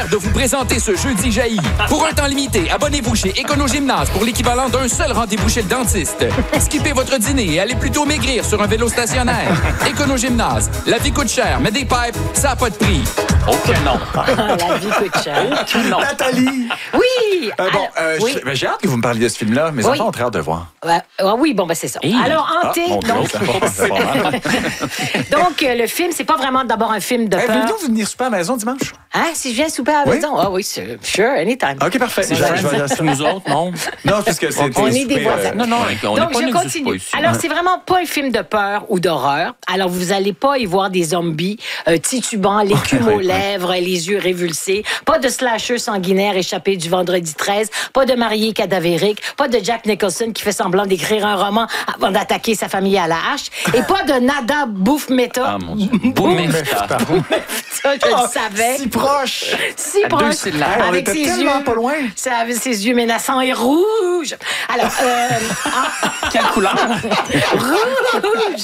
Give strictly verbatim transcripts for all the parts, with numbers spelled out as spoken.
de vous présenter ce jeudi jailli. Pour un temps limité, abonnez-vous chez Écono-Gymnase pour l'équivalent d'un seul rendez-vous chez le dentiste. Skippez votre dîner et allez plutôt maigrir sur un vélo stationnaire. Écono-Gymnase, la vie coûte cher, mais des pipes, ça n'a pas de prix. Aucun nom. La vie coûte cher. Aucun nom. Nathalie! Oui! Euh, bon, Alors, euh, oui. je- ben, j'ai hâte que vous me parliez de ce film-là. Mes Oui. enfants ont très hâte de le voir. Ouais, ouais, oui, bon, ben c'est ça. Hey. Alors, Hanté, Ah, mon Dieu, donc, c'est pas- c'est pas mal. donc euh, le film, c'est pas vraiment d'abord un film de Hey, peur. Voulez-vous venir souper à la maison dimanche? Hein, si je viens souper à la Oui. maison? Ah oui, c'est- sure, anytime. OK, parfait. Je- je vais- C'est nous autres, non? Non, parce que c'est... On c'est est des souper, voisins. euh, Non, non, on n'est Donc, pas je n'existe continue. pas ici. Alors, c'est vraiment pas un film de peur ou d'horreur. Alors, vous n'allez pas y voir des zombies euh, titubants, l'écume Ouais, aux ouais. lèvres, les yeux révulsés, pas de slasher sanguinaire échappé du vendredi treize, pas de marié cadavérique, pas de Jack Nicholson qui fait semblant d'écrire un roman avant d'attaquer sa famille à la hache, et pas de nada bouffe méta. Ah, mon Dieu. Boumefta. Ça, je le savais. Si proche! Si À deux proche, syllabes. Hey, on avec était ses tellement yeux, pas loin. ça avait ses yeux menaçants et rouges. Alors, euh, en- Quelle couleur? rouge.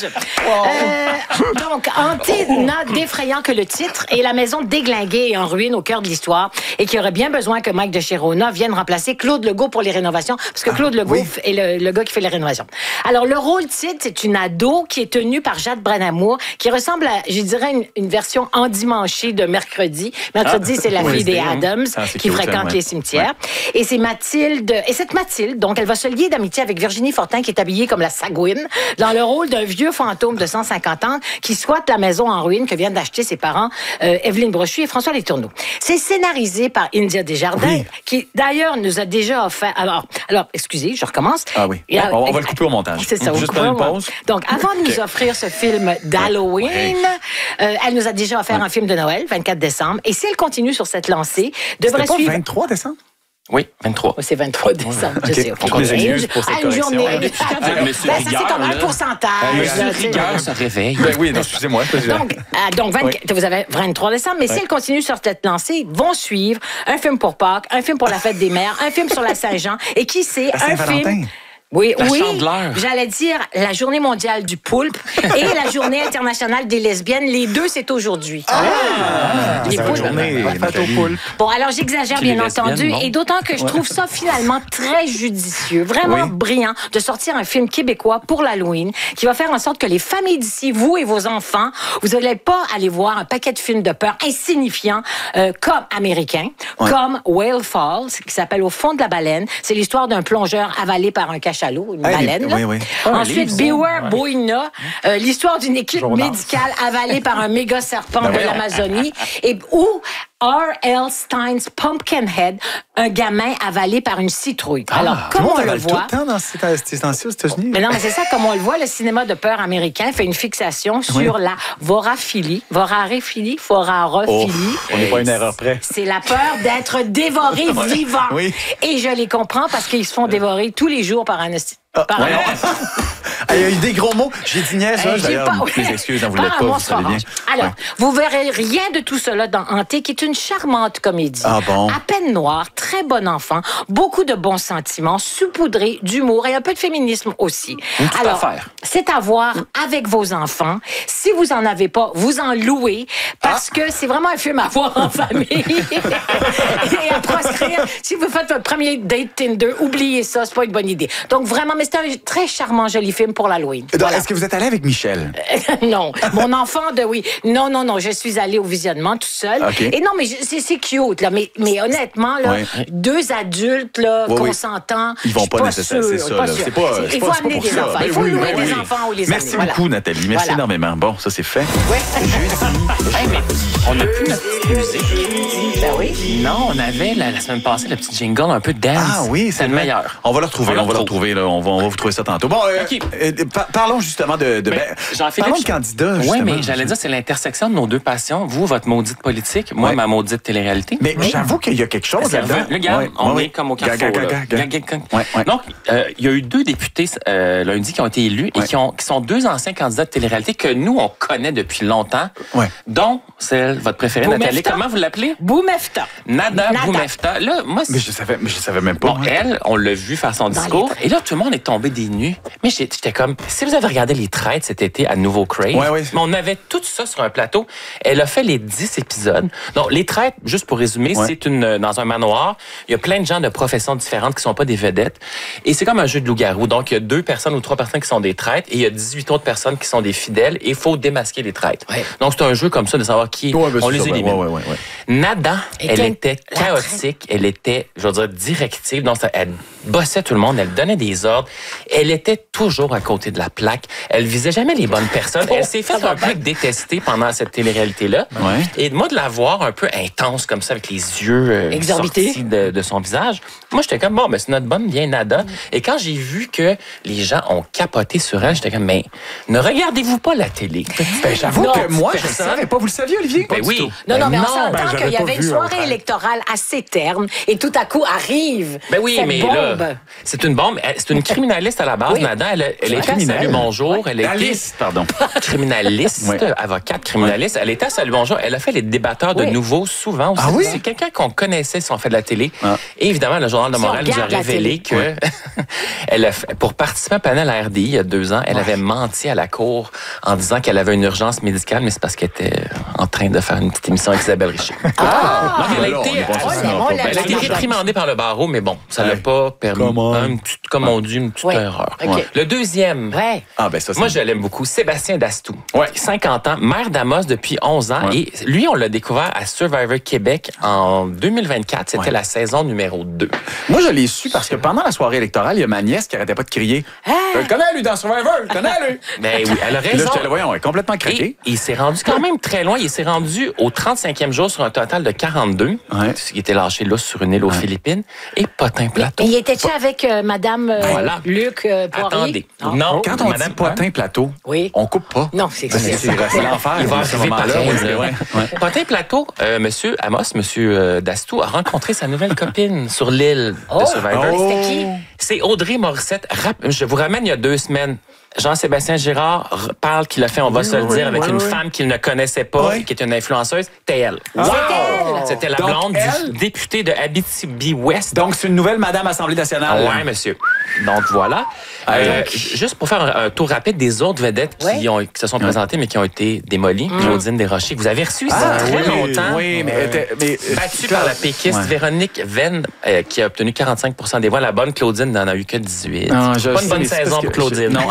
Euh, donc, Hanté n'a d'effrayant que le titre et la maison déglinguée et en ruine au cœur de l'histoire et qui aurait bien besoin que Mike de Chirona vienne remplacer Claude Legault pour les rénovations parce que Claude Legault oui. est le, le gars qui fait les rénovations. Alors, le rôle titre, c'est une ado qui est tenue par Jade Branamour qui ressemble à, je dirais, une, une version endimanchée de Mercredi. Mercredi, c'est la oui, fille des c'est- Adams Ah, c'est qui cute, fréquente ouais. les cimetières. Et c'est Mathilde, et cette Mathilde, donc, elle va se lier d'amitié avec Virginie Fortin, qui est habillée comme la Sagouine, dans le rôle d'un vieux fantôme de cent cinquante ans qui squatte la maison en ruine que viennent d'acheter ses parents, euh, Evelyne Brochu et François Letourneau. C'est scénarisé par India Desjardins, Oui. qui, d'ailleurs, nous a déjà offert... Alors, alors excusez, je recommence. Ah oui. Et, On, on va le couper au montage. C'est ça. Juste vous prendre une coupez au- pause. Donc, avant de nous offrir ce film d'Halloween, euh, elle nous a déjà offert un film de Noël, vingt-quatre décembre. Et si elle continue sur cette lancée, devrait C'était pas suivre... vingt-trois décembre? Oui, vingt-trois. Oh, c'est vingt-trois décembre, je Ok. sais. ok. Toutes mes excuses Une- pour cette ah, une correction. journée. Ah, Ben, monsieur ça, c'est Rigueur, comme un là. pourcentage. Monsieur là, tu sais. Rigueur se réveille. Ben oui, non, excusez-moi. c'est pas- Donc, ah, donc vingt, Oui. vous avez vingt-trois décembre, mais si elle continue sur cette lancée, vont suivre un film pour Pâques, un film pour la fête des mères, un film sur la Saint-Jean, et qui sait, La un Saint-Valentin. film... Oui, La oui. Chandeleur. J'allais dire la journée mondiale du poulpe et la journée internationale des lesbiennes. Les deux, c'est aujourd'hui. Ah, Les bonne poulpes. journée, Ouais. Nathalie. Bon, alors j'exagère Puis les bien lesbiennes, entendu, non. et d'autant que je trouve ça finalement très judicieux, vraiment Oui. brillant de sortir un film québécois pour l'Halloween qui va faire en sorte que les familles d'ici, vous et vos enfants, vous n'allez pas aller voir un paquet de films de peur insignifiants euh, comme américains, Ouais. comme Whale Falls, qui s'appelle Au fond de la baleine. C'est l'histoire d'un plongeur avalé par un cachalot, une Ah, les- baleine. là. oui, oui. Ah, un Ensuite, livre, ça. Beware Boina, euh, l'histoire d'une équipe Journal. médicale avalée par un méga serpent Ben de voyons. l'Amazonie. Et ou R L. Stein's Pumpkinhead, un gamin avalé par une citrouille. Alors, Tout comme le monde on le avale tout voit... le temps dans ces ces temps-ci aux États-Unis. Mais non, mais c'est ça, comme on le voit, le cinéma de peur américain fait une fixation sur la voraphilie, voraréphilie, Oh, vorarophilie. on n'est pas une erreur près. C'est la peur d'être dévoré vivant. Oui. Et je les comprends parce qu'ils se font dévorer tous les jours par un... esti- par ouais. un- Ah, il y a eu des gros mots. J'ai dit niaise, Euh, hein, j'ai d'ailleurs. pas- Mes excuses, hein, vous ne Par l'êtes pas, amour vous savez bien. orange. Alors, Ouais. vous verrez rien de tout cela dans Hanté, qui est une charmante comédie. Ah bon? À peine noire, très bon enfant, beaucoup de bons sentiments, saupoudré d'humour et un peu de féminisme aussi. Une toute Alors, affaire. c'est à voir avec vos enfants. Si vous en avez pas, vous en louez, parce Ah. que c'est vraiment un film à voir en famille. Et à proscrire. Si vous faites votre premier date Tinder, oubliez ça, c'est pas une bonne idée. Donc vraiment, mais c'est un très charmant, joli film pour l'Halloween. Donc, Voilà. Est-ce que vous êtes allé avec Michel? Non, mon enfant de oui. Non, non, non, je suis allée au visionnement tout seul. OK. Et non, mais je- c'est c'est cute là, mais mais honnêtement là, Ouais. deux adultes là, Oui, oui. consentants, Ils vont je suis pas nécessairement, sûre, c'est ça, pas là. sûre. C'est pas- C'est- c'est il pas- faut c'est pas amener pour des ça. enfants, Ben il faut oui, louer ben des oui. enfants ou les Merci amener. beaucoup, Nathalie. Merci Voilà. énormément. Bon, ça, c'est fait. Hey, mais on a plus notre petite musique. Ben oui. Non, on avait la, la semaine passée le petit jingle un peu dance. Ah oui, c'est le vrai. meilleur. On va le retrouver, On on, le va le retrouve. retrouver. Là. On, va, on va vous trouver ça tantôt. Bon, euh, OK. euh, par- parlons justement de... de Mais, ben, Jean-Philippe, parlons de je- candidats, Oui, justement. mais j'allais dire, c'est l'intersection de nos deux passions. Vous, votre maudite politique, moi, Ouais. ma maudite télé-réalité. Mais j'avoue qu'il y a quelque chose C'est là-dedans. le gars, Ouais, on ouais, est comme au Ga- carrefour. ga- là. ga- ga- Ga- ga- ga- Ouais, ouais. Donc, euh, il y a eu deux députés euh, lundi qui ont été élus et Ouais. qui, ont, qui sont deux anciens candidats de télé-réalité que nous, on connaît depuis longtemps, Ouais. dont celle, votre préférée, Boumefta. Nathalie. Comment vous l'appelez? Boumefta. Nada Nada. Boumefta. Là, moi, Mais je savais, mais je savais même pas. Bon, elle, on l'a vu faire son discours. Et là, tout le monde est tombé des nues. Mais j'ai- j'étais comme, si vous avez regardé Les Traites cet été à Nouveau Crave, Ouais, ouais. mais on avait tout ça sur un plateau. Elle a fait les dix épisodes. Donc, Les Traites, juste pour résumer, Ouais. c'est une dans un manoir. Il y a plein de gens de professions différentes qui sont pas des vedettes. Et c'est comme un jeu de loup-garou. Donc, il y a deux personnes ou trois personnes qui sont des traites et il y a dix-huit autres personnes qui sont des fidèles et il faut démasquer les traites. Ouais. Donc, c'est un jeu comme ça de savoir qui Ouais, ben, on c'est les ça, élimine. ouais, ouais, ouais, ouais. Nada, Et elle quelle- était la chaotique, elle était, je veux dire, directive. Donc, ça- elle bossait tout le monde, elle donnait des ordres. Elle était toujours à côté de la plaque. Elle visait jamais les bonnes personnes. Elle s'est faite un peu détester pendant cette télé-réalité-là. Ouais. Et moi, de la voir un peu intense comme ça, avec les yeux euh, Exorbités. sortis de, de son visage, moi, j'étais comme, bon, ben, c'est notre bonne vieille Nada. Et quand j'ai vu que les gens ont capoté sur elle, j'étais comme, mais ne regardez-vous pas la télé? Ben, j'avoue Non, que moi, je personne. savais pas. Vous le saviez, Olivier? Ben Pas du oui. tout. Non, non, Ben mais on non, s'entend ben, qu'il j'avais y pas avait une vu, soirée en fait. électorale assez terne et tout à coup arrive Ben oui, cette mais bombe. là, c'est une bombe. Elle- C'est une criminaliste à la base, Oui. Nada. Elle, elle était à criminelle. Salut Bonjour. Elle était Alice, pardon. criminaliste, Ouais. avocate criminaliste. Elle était à Salut Bonjour. Elle a fait les débatteurs de Oui. Nouveau souvent aussi. Ah oui? C'est quelqu'un qu'on connaissait si on fait de la télé. Ah. Et évidemment, le Journal de Si on Montréal nous a regarde la révélé télé. que elle a fait- pour participer à un panel à R D I il y a deux ans, elle avait menti à la cour en disant qu'elle avait une urgence médicale, mais c'est parce qu'elle était en train de faire une petite émission avec Isabelle Richer. Ah! Donc, elle a là, on été, est pas Oh, sûr, c'est non, bon, pas la- elle a été la- réprimandée par le barreau, mais bon, ça l'a Ouais. pas permis. Come on. Une petite- comme on dit, une petite Ouais. erreur. OK. Le deuxième, Ouais. Ah, ben ça, c'est... moi, je l'aime beaucoup. Sébastien Dastou. Ouais. cinquante ans, maire d'Amos depuis onze ans. Ouais. Et lui, on l'a découvert à Survivor Québec en deux mille vingt-quatre. C'était Ouais. la saison numéro deux. Moi, je l'ai su parce que pendant la soirée électorale, il y a ma nièce qui arrêtait pas de crier. Je le connais, lui, dans Survivor, je le connais, lui. Mais oui, elle a Puis là, raison. j'étais là, voyons, elle est complètement Et craqué. il s'est rendu quand même très loin. Il s'est rendu au trente-cinquième jour sur un total de quarante-deux. Ouais. Ce qui était lâché là sur une île aux Philippines. Et Potin Plateau. Et il était-tu avec euh, Madame euh, Voilà. Luc euh, Poirier? Attendez. Non. Non, Quand on Madame dit potin plateau, Oui. on coupe pas. Non, c'est C'est c'est- c'est l'enfer. Il va à ce arriver moment-là. pareil. Ouais, là. c'est- ouais, ouais. Potin Plateau, euh, Monsieur Amos, Monsieur euh, Dastou, a rencontré sa nouvelle copine sur l'île Oh. de Survivor. Oh. C'était qui? C'est Audrey Morissette. Rap- Je vous ramène il y a deux semaines. Jean-Sébastien Girard r- parle qu'il a fait, on va se le oui, dire, avec oui, une oui. femme qu'il ne connaissait pas, Oui. qui est une influenceuse. C'était elle. C'était elle. C'était la Donc, blonde elle- du député de Abitibi-Ouest. Donc, c'est une nouvelle Madame Assemblée nationale. Ouais, monsieur. Donc, voilà. Euh, juste pour faire un, un tour rapide des autres vedettes qui, Ouais. ont, qui se sont présentées, mais qui ont été démolies. Claudine Desrochers, que vous avez reçu ça Ah, très oui, longtemps. Oui, mais... était- mais euh, Battue par la péquiste Ouais. Véronique Venn, euh, qui a obtenu quarante-cinq pour cent des voix. La bonne Claudine n'en a eu que dix-huit. Non, je Pas sais, une bonne mais c'est saison parce pour que Claudine. je- non.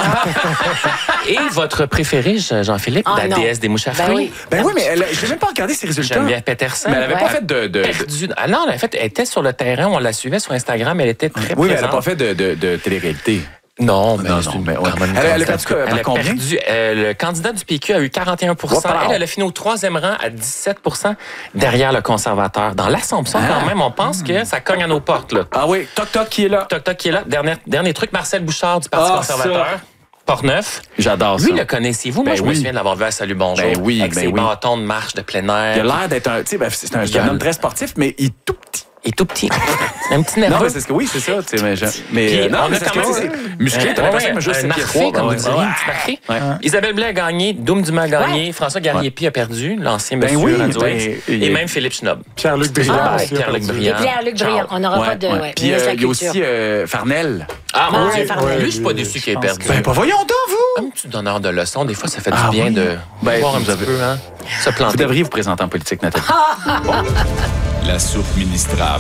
Et votre préféré, Jean- Jean-Philippe, Ah, la non. déesse des mouches à Ben fruits. oui. Ben oui, mais elle, je n'ai même pas regardé ses résultats. Geneviève Peterson. Mais elle n'avait Ouais. pas fait de... de, de- Perdue. Ah non, en fait, elle était sur le terrain, on la suivait sur Instagram, elle était très Oui, mais elle n'a présente. pas fait de, de, de télé-réalité. Non, mais Non, c'est non, une mais ouais. quand même une Elle- elle a candidate. perdu quoi, par Elle a combien? perdu, euh, le candidat du P Q a eu quarante et un pour cent. Wow. Elle, elle a fini au troisième rang à dix-sept pour cent derrière le conservateur. Dans l'Assomption, Ah. quand même, on pense que ça cogne à nos portes, là. Ah oui, Toc Toc qui est là. Toc Toc qui est là. Dernier, dernier truc, Marcel Bouchard du Parti Ah, conservateur. ça. Portneuf. J'adore ça. Lui, le connaissez-vous? Moi, Ben je me oui. souviens de l'avoir vu à Salut Bonjour. Ben oui, avec ben ses oui. bâtons de marche de plein Il a air. l'air d'être un... Tu sais, ben, c'est un, c'est un homme très sportif, mais il est tout petit. Il est tout petit. Un petit Non, nerveux. mais c'est ce que oui, c'est ça. tu sais, Mais, je- mais Puis, euh, non, on mais a c'est ce quand que, même- tu sais, c'est musclé. T'as Ouais, l'impression ouais, que juste un sept pieds marqué, trois. comme ben vous ouais. diriez, un petit marqué. Ouais. Isabelle Blais a gagné, Doum Dumas a gagné, François Garnier-Pi a perdu, l'ancien Ben monsieur oui, Radio ben, X, il et est- même Philippe Schnob. Pierre-Luc Briand Ah, aussi. a Pierre-Luc perdu. Et Briand. Pierre-Luc Briand. On n'aura Ouais, pas de... ouais. ouais, Puis ministre euh, de il y a la Culture. aussi euh, Farnell. Ah, mon Ah, Dieu. Farnell. Lui, je suis pas lui, déçu je qu'il ait pense perdu. que- Ben, pas voyons donc, vous! Un petit donneur de leçons, des fois, ça fait Ah du bien oui. de Ben, voir un vous petit avez- peu, hein, se Vous planter. devriez vous présenter en politique, Nathalie. La soupe ministrable.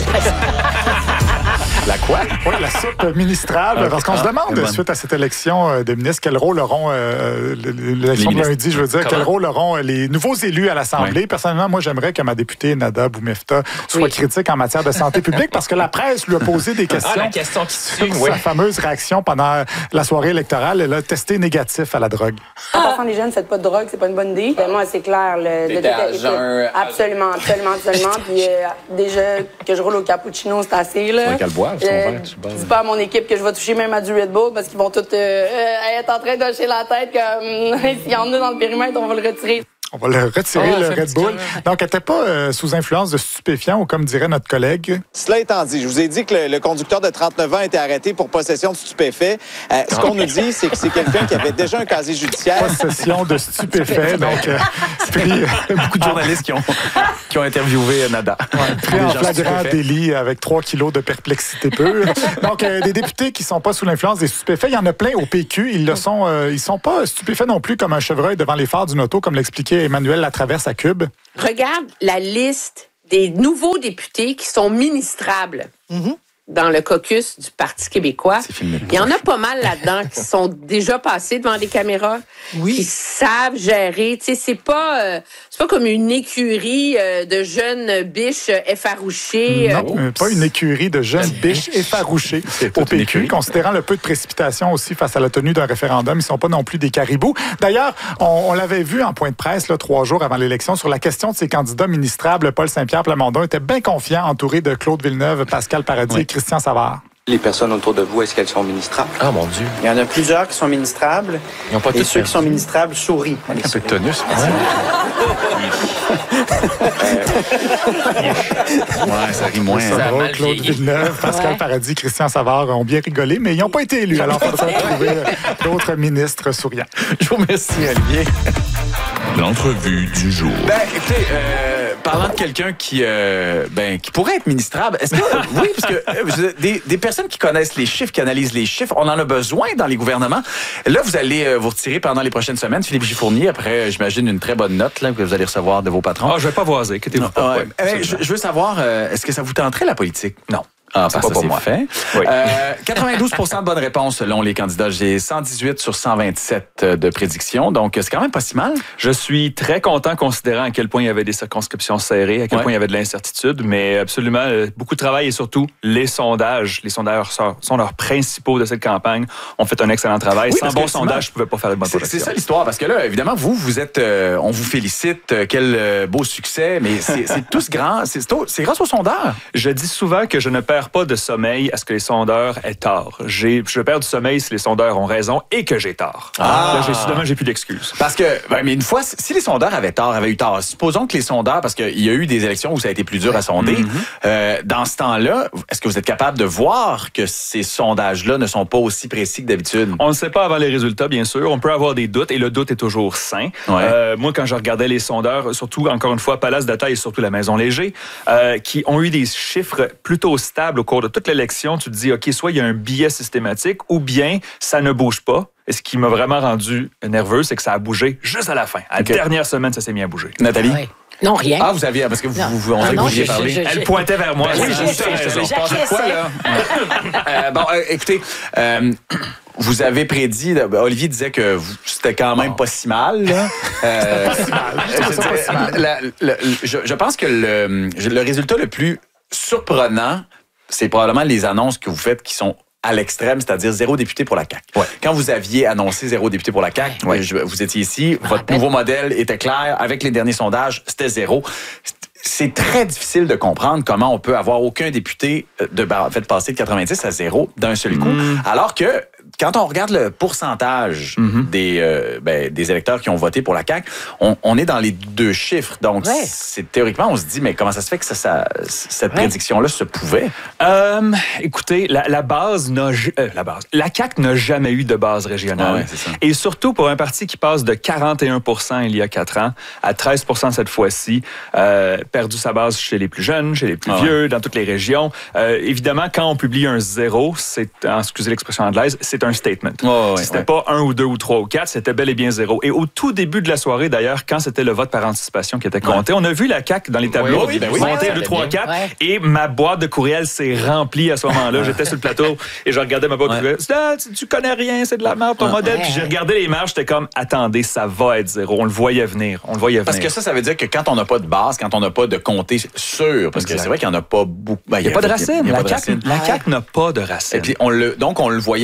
La quoi? Oui, la soupe ministrable. Ah, parce qu'on ah, se demande, bonne. suite à cette élection euh, de ministre, quel rôle auront, euh, l'élection Les de ministres. lundi, je veux dire, Comment? quel rôle auront les nouveaux élus à l'Assemblée. Ouais. Personnellement, moi, j'aimerais que ma députée Nada Boumefta soit Oui. critique en matière de santé publique parce que la presse lui a posé des Ah, questions. la question qui suit, Sur oui. sa fameuse réaction pendant la soirée électorale, elle a testé négatif à la drogue. En passant, les jeunes, faites pas de drogue, c'est pas une bonne idée. Euh, Moi, c'est clair. Le, le T'étais à détail- jeun, à- Absolument, absolument, absolument. Puis euh, déjà que je roule au cappuccino, c'est assez. Là. Faudrait qu'elle boive, son Euh, verre, je sais pas. dis pas à mon équipe que je vais toucher même à du Red Bull parce qu'ils vont tous euh, euh, être en train de hocher la tête comme s'il y en a dans le périmètre, on va le retirer. On va le retirer, Oh, le fait un Red petit Bull. cœur. Donc, elle n'était pas euh, sous influence de stupéfiants ou comme dirait notre collègue. Cela étant dit, je vous ai dit que le, le conducteur de trente-neuf ans a été arrêté pour possession de stupéfaits. Euh, ce qu'on nous dit, c'est que c'est quelqu'un qui avait déjà un casier judiciaire. Possession de stupéfaits. Donc, euh, pris, Beaucoup de journalistes qui ont, qui ont interviewé Nada. pris en flagrant délit avec trois kilos de perplexité pure. Donc, euh, des députés qui ne sont pas sous l'influence des stupéfaits, il y en a plein au P Q. Ils ne sont, euh, ils sont pas stupéfaits non plus comme un chevreuil devant les phares d'une auto, comme l'expliquait Emmanuel Latraverse à Cube. Regarde la liste des nouveaux députés qui sont ministrables mm-hmm. dans le caucus du Parti québécois. Il y en a pas mal là-dedans qui sont déjà passés devant des caméras, oui. qui savent gérer. Tu sais, c'est pas, euh, c'est pas comme une écurie euh, de jeunes biches effarouchées. Non, euh, pas une écurie de jeunes biches effarouchées au P Q, considérant le peu de précipitation aussi face à la tenue d'un référendum. Ils sont pas non plus des caribous. D'ailleurs, on, on l'avait vu en point de presse là, trois jours avant l'élection sur la question de ces candidats ministrables. Paul Saint-Pierre Plamondon était bien confiant, entouré de Claude Villeneuve, Pascal Paradis oui. et Christian Savard. Les personnes autour de vous, est-ce qu'elles sont ministrables? Ah, mon Dieu. Il y en a plusieurs qui sont ministrables. Ils ont pas et ceux qui sont ministrables sourient. Un peu de tonus. Ouais, ça rit moins. Ça va, Claude Villeneuve, Pascal ouais. Paradis, Christian Savard ont bien rigolé, mais ils n'ont pas été élus. Alors, il faudra trouver d'autres ministres souriants. Je vous remercie, Olivier. L'entrevue du jour. Ben, écoutez, euh, parlant de quelqu'un qui, euh, ben, qui pourrait être ministrable, est-ce que, oui, parce que euh, des, des personnes qui connaissent les chiffres, qui analysent les chiffres, on en a besoin dans les gouvernements. Là, vous allez euh, vous retirer pendant les prochaines semaines. Philippe Gifournier, après, j'imagine, une très bonne note là, que vous allez recevoir de vos patrons. Ah, je vais pas voiser, inquiétez-vous pas. Ouais. Euh, je, je veux savoir, euh, est-ce que ça vous tenterait la politique? Non. Ah, c'est pas pour moi. Fait. Oui. Euh, quatre-vingt-douze pour cent de bonnes réponses selon les candidats. J'ai cent dix-huit sur cent vingt-sept de prédictions, donc c'est quand même pas si mal. Je suis très content considérant à quel point il y avait des circonscriptions serrées, à quel ouais. point il y avait de l'incertitude, mais absolument beaucoup de travail et surtout les sondages. Les sondages sont leurs principaux de cette campagne. On fait un excellent travail. Oui, Sans bon sondage, je ne pouvais pas faire de bonne projection. C'est ça l'histoire, parce que là, évidemment, vous, vous êtes, euh, on vous félicite, euh, quel euh, beau succès, mais c'est tous grand, c'est grâce aux sondeurs. Je dis souvent que je ne perds pas de sommeil à ce que les sondeurs aient tort. Je perds du sommeil si les sondeurs ont raison et que j'ai tort. Ah. Là, j'ai, soudainement, j'ai plus d'excuses. Parce que, ben, mais une fois, si les sondeurs avaient tort, avaient eu tort, supposons que les sondeurs, parce qu'il y a eu des élections où ça a été plus dur à sonder, mm-hmm. euh, dans ce temps-là, est-ce que vous êtes capable de voir que ces sondages-là ne sont pas aussi précis que d'habitude? On ne sait pas avant les résultats, bien sûr. On peut avoir des doutes et le doute est toujours sain. Ouais. Euh, moi, quand je regardais les sondeurs, surtout, encore une fois, Palace Data et surtout la Maison Léger, euh, qui ont eu des chiffres plutôt stables au cours de toute l'élection, tu te dis, OK, soit il y a un biais systématique ou bien ça ne bouge pas. Et ce qui m'a vraiment rendu nerveux, c'est que ça a bougé juste à la fin. À okay. la dernière semaine, ça s'est mis à bouger. Nathalie? Oui. Non, rien. Ah, vous aviez, parce que vous, non. vous, on non, vous parlé. Elle pointait vers moi. Oui, je sais, je sais. Je pense à quoi, là? euh, bon, euh, écoutez, euh, vous avez prédit, Olivier disait que c'était quand même bon. pas si mal. Là. Euh, pas si mal. Je, je, pas si mal. La, la, je, je pense que le, le résultat le plus surprenant, c'est probablement les annonces que vous faites qui sont à l'extrême, c'est-à-dire zéro député pour la C A Q. Ouais. Quand vous aviez annoncé zéro député pour la C A Q, ouais. je, vous étiez ici, votre rappelle. nouveau modèle était clair. Avec les derniers sondages, c'était zéro. C'est très difficile de comprendre comment on peut avoir aucun député de en fait, passer de quatre-vingt-dix à zéro d'un seul coup, mmh. alors que quand on regarde le pourcentage mm-hmm. des, euh, ben, des électeurs qui ont voté pour la C A Q, on, on est dans les deux chiffres. Donc, ouais. c'est, théoriquement, on se dit, mais comment ça se fait que ça, ça, cette ouais. prédiction-là se pouvait? Euh, écoutez, la, la base n'a... Euh, la base. La C A Q n'a jamais eu de base régionale. Ah ouais, c'est ça. Et surtout pour un parti qui passe de quarante et un pour cent il y a quatre ans à treize pour cent cette fois-ci, euh, perdu sa base chez les plus jeunes, chez les plus ah vieux, ouais. dans toutes les régions. Euh, évidemment, quand on publie un zéro, c'est, excusez l'expression anglaise, c'est un statement. Oh, ouais, c'était ouais. pas un ou deux ou trois ou quatre, c'était bel et bien zéro. Et au tout début de la soirée, d'ailleurs, quand c'était le vote par anticipation qui était compté, ouais. on a vu la C A Q dans les tableaux oui, oui, ben oui, monter ouais, deux, trois, quatre, ouais. et ma boîte de courriel s'est remplie à ce moment-là. J'étais sur le plateau et je regardais ma boîte ouais. de courriel. Ah, tu, tu connais rien, c'est de la merde ton ouais. modèle. Puis j'ai regardé les marges, j'étais comme, attendez, ça va être zéro. On le voyait venir. On le voyait venir. Parce que ça, ça veut dire que quand on n'a pas de base, quand on n'a pas de comté sûr, parce que c'est vrai qu'il n'y en a pas beaucoup. Ben, il n'y a, a pas de racine. La C A Q n'a pas de racine. Et puis, on le, donc, on le voyait dans les votes.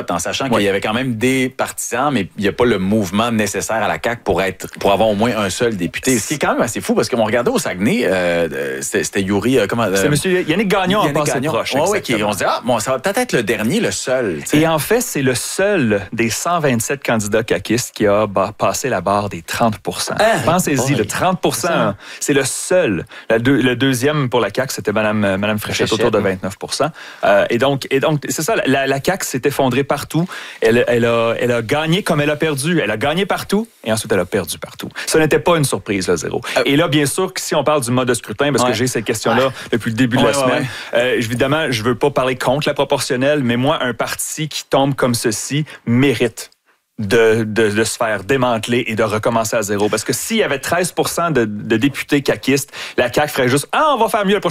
vote, en sachant qu'il y avait quand même des partisans, mais il n'y a pas le mouvement nécessaire à la C A Q pour être, pour avoir au moins un seul député. Ce qui est quand même assez fou, parce qu'on regardait au Saguenay, euh, c'était, c'était Yuri, euh, comment... Euh, c'est monsieur Yannick Gagnon en passé proche. Ouais, ouais, qui, on se dit, ah, bon, ça va peut-être être le dernier, le seul. T'sais. Et en fait, c'est le seul des cent vingt-sept candidats caquistes qui a bah, passé la barre des trente pour cent. Ah, Pensez-y, bon, le trente pour cent, hein, c'est le seul. La deux, le deuxième pour la C A Q, c'était Mme, Mme Fréchette, Fréchette, autour de vingt-neuf pour cent. Euh, et, donc, et donc, c'est ça, la, la C A Q s'est effondrée partout. Elle, elle, a, elle a gagné comme elle a perdu. Elle a gagné partout et ensuite elle a perdu partout. Ce n'était pas une surprise, le zéro. Euh, et là, bien sûr, que si on parle du mode de scrutin, parce ouais. que j'ai cette question-là ouais. depuis le début de ouais, la ouais, semaine, ouais. Euh, évidemment, je ne veux pas parler contre la proportionnelle, mais moi, un parti qui tombe comme ceci mérite De, de, de se faire démanteler et de recommencer à zéro. Parce que s'il y avait treize pour cent de, de députés caquistes, la C A Q ferait juste « Ah, on va faire mieux la prochaine fois. »